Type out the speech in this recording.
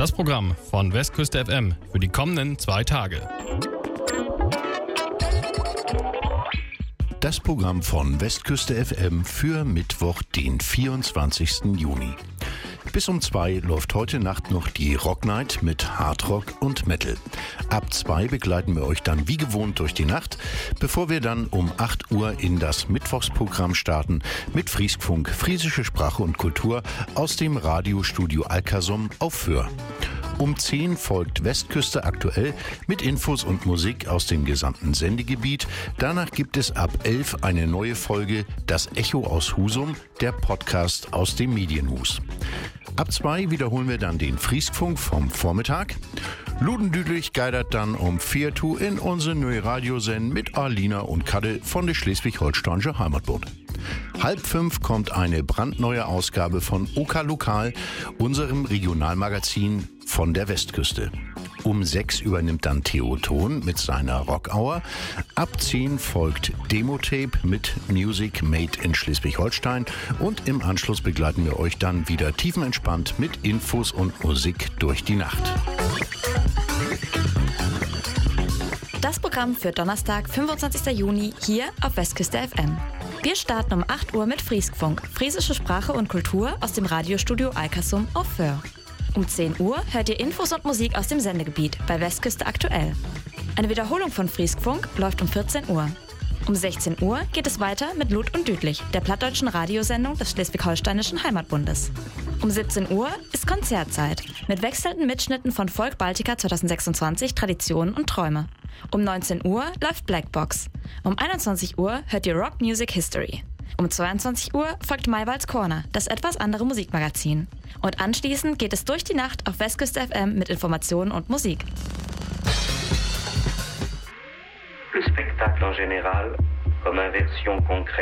Das Programm von Westküste FM für die kommenden 2 Tage. Das Programm von Westküste FM für Mittwoch, den 24. Juni. Bis um 2 läuft heute Nacht noch die Rock Night mit Hardrock und Metal. Ab 2 begleiten wir euch dann wie gewohnt durch die Nacht, bevor wir dann um 8 Uhr in das Mittwochsprogramm starten mit Frieskfunk, friesische Sprache und Kultur aus dem Radiostudio Alcasum auf Föhr. Um 10 folgt Westküste aktuell mit Infos und Musik aus dem gesamten Sendegebiet. Danach gibt es ab 11 eine neue Folge Das Echo aus Husum, der Podcast aus dem Medienhus. Ab 2 wiederholen wir dann den Frieskfunk vom Vormittag. Ludendüdlich geidert dann um 4 in unsere neue Radiosendung mit Alina und Kadde von der Schleswig-Holsteinische Heimatbund. 4:30 kommt eine brandneue Ausgabe von OK Lokal, unserem Regionalmagazin von der Westküste. Um 6 übernimmt dann Theo Thon mit seiner Rock-Hour. Ab 10 folgt Demo-Tape mit Music Made in Schleswig-Holstein. Und im Anschluss begleiten wir euch dann wieder tiefenentspannt mit Infos und Musik durch die Nacht. Das Programm für Donnerstag, 25. Juni, hier auf Westküste FM. Wir starten um 8 Uhr mit Frieskfunk, friesische Sprache und Kultur aus dem Radiostudio Alcasum auf Föhr. Um 10 Uhr hört ihr Infos und Musik aus dem Sendegebiet bei Westküste aktuell. Eine Wiederholung von Frieskfunk läuft um 14 Uhr. Um 16 Uhr geht es weiter mit Lud und Düdlich, der plattdeutschen Radiosendung des Schleswig-Holsteinischen Heimatbundes. Um 17 Uhr ist Konzertzeit mit wechselnden Mitschnitten von Folk Baltica 2026, Traditionen und Träume. Um 19 Uhr läuft Blackbox. Um 21 Uhr hört ihr Rock Music History. Um 22 Uhr folgt Maywalds Corner, das etwas andere Musikmagazin. Und anschließend geht es durch die Nacht auf Westküste FM mit Informationen und Musik. Le spectacle en général comme inversion concrète